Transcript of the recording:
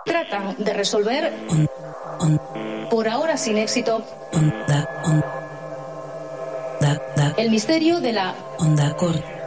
tratan de resolver, por ahora sin éxito, el misterio de la onda corta.